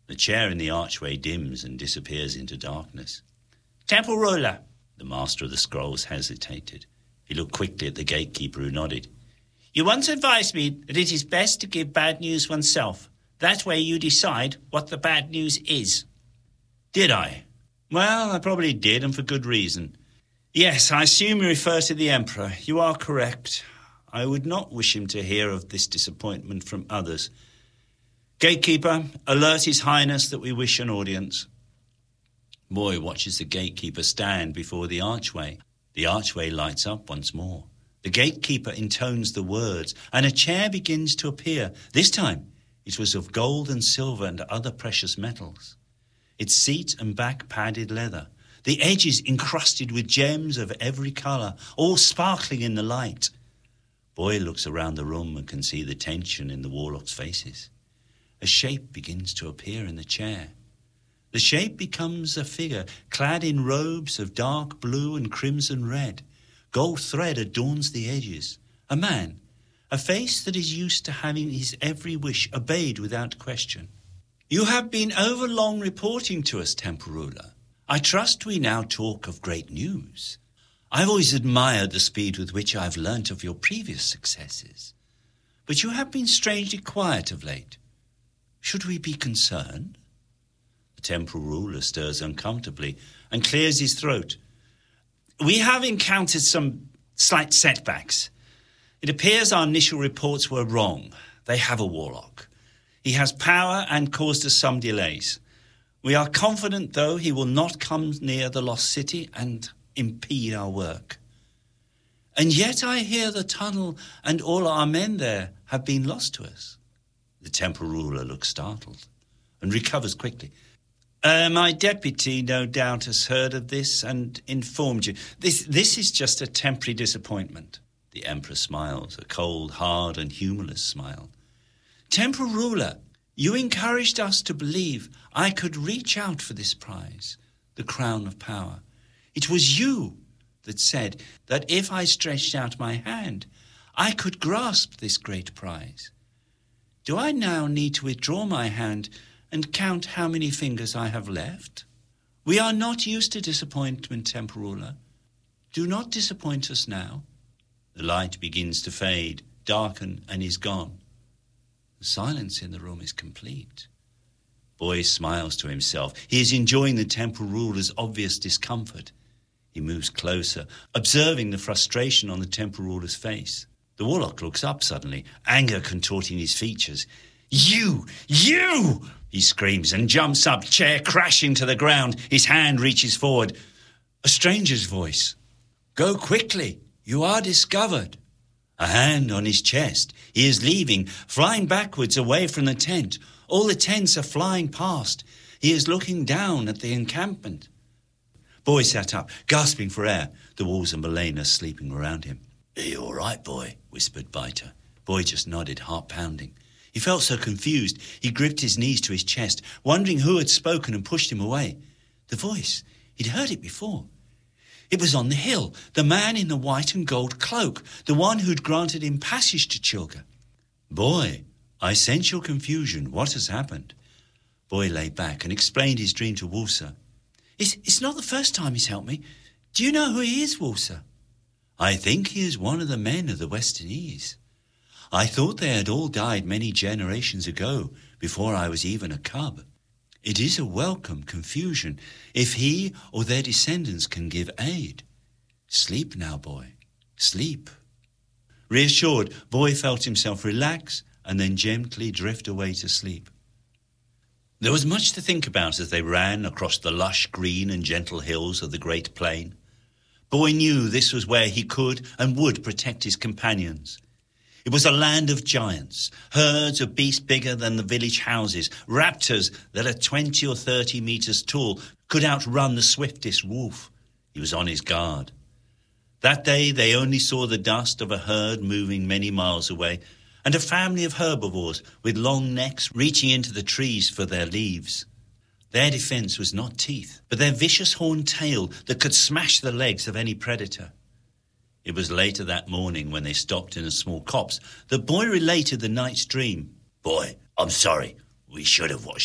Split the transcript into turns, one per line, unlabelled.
The chair in the archway dims and disappears into darkness. "Temple ruler." The master of the scrolls hesitated. He looked quickly at the gatekeeper, who nodded. "You once advised me that it is best to give bad news oneself. That way you decide what the bad news is." "Did I?" "Well, I probably did, and for good reason. Yes, I assume you refer to the Emperor. You are correct. I would not wish him to hear of this disappointment from others. Gatekeeper, alert His Highness that we wish an audience." Boy watches the gatekeeper stand before the archway. The archway lights up once more. The gatekeeper intones the words, and a chair begins to appear. This time, it was of gold and silver and other precious metals. Its seat and back padded leather, the edges encrusted with gems of every colour, all sparkling in the light. Boy looks around the room and can see the tension in the warlocks' faces. A shape begins to appear in the chair. The shape becomes a figure clad in robes of dark blue and crimson red. Gold thread adorns the edges. A man, a face that is used to having his every wish obeyed without question. "You have been overlong reporting to us, Temple Ruler. I trust we now talk of great news. I've always admired the speed with which I've learnt of your previous successes. But you have been strangely quiet of late. Should we be concerned?" The temporal ruler stirs uncomfortably and clears his throat. "We have encountered some slight setbacks. It appears our initial reports were wrong. They have a warlock. He has power and caused us some delays. We are confident, though, he will not come near the lost city and impede our work. And yet I hear the tunnel and all our men there have been lost to us." The temporal ruler looks startled and recovers quickly. My deputy no doubt has heard of this and informed you. This is just a temporary disappointment." The Emperor smiles, a cold, hard and humourless smile. "Temporal ruler, you encouraged us to believe I could reach out for this prize, the crown of power. It was you that said that if I stretched out my hand, I could grasp this great prize. Do I now need to withdraw my hand and count how many fingers I have left? We are not used to disappointment, Temporal Ruler. Do not disappoint us now." The light begins to fade, darken, and is gone. The silence in the room is complete. Boy smiles to himself. He is enjoying the temporal ruler's obvious discomfort. He moves closer, observing the frustration on the temporal ruler's face. The warlock looks up suddenly, anger contorting his features. You! He screams and jumps up, chair crashing to the ground. His hand reaches forward. A stranger's voice. "Go quickly, you are discovered." A hand on his chest. He is leaving, flying backwards away from the tent. All the tents are flying past. He is looking down at the encampment. Boy sat up, gasping for air. The wolves and Malena sleeping around him. "Are you all right, boy?" whispered Biter. Boy just nodded, heart pounding. He felt so confused, he gripped his knees to his chest, wondering who had spoken and pushed him away. The voice, he'd heard it before. It was on the hill, the man in the white and gold cloak, the one who'd granted him passage to Chilga. "Boy, I sense your confusion. What has happened?" Boy lay back and explained his dream to Wulsa. It's not the first time he's helped me. Do you know who he is, Wulsa?" "I think he is one of the men of the Westernese. I thought they had all died many generations ago, before I was even a cub. It is a welcome confusion if he or their descendants can give aid. Sleep now, boy, sleep." Reassured, Boy felt himself relax and then gently drift away to sleep. There was much to think about as they ran across the lush green and gentle hills of the Great Plain. Boy knew this was where he could and would protect his companions. It was a land of giants, herds of beasts bigger than the village houses, raptors that at 20 or 30 meters tall could outrun the swiftest wolf. He was on his guard. That day they only saw the dust of a herd moving many miles away, and a family of herbivores with long necks reaching into the trees for their leaves. Their defense was not teeth, but their vicious horned tail that could smash the legs of any predator. It was later that morning when they stopped in a small copse that Boy related the night's dream. "Boy, I'm sorry. We should have watched